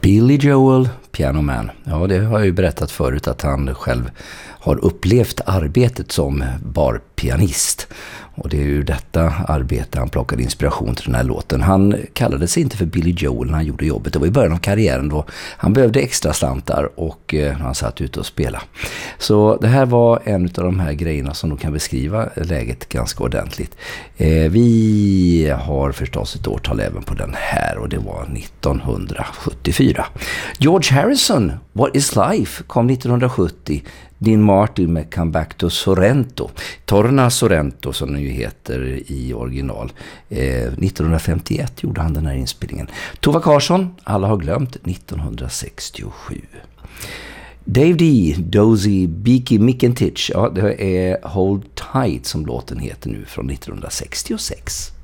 Billy Joel, Piano Man. Ja, det har jag ju berättat förut att han själv har upplevt arbetet som barpianist. Och det är ju detta arbete han plockade inspiration till den här låten. Han kallade sig inte för Billy Joel när han gjorde jobbet. Det var i början av karriären då han behövde extra slantar och han satt ute och spelade. Så det här var en av de här grejerna som då kan beskriva läget ganska ordentligt. Vi har förstås ett årtal även på den här och det var 1974. George Harrison, What is Life, kom 1970. Dean Martin med Come Back to Sorrento. Torna Sorrento som den ju heter i original. 1951 gjorde han den här inspelningen. Tova Karlsson, alla har glömt, 1967. Dave D, Dozy, Beaky Mickentich. Ja, det är Hold Tight som låten heter nu från 1966.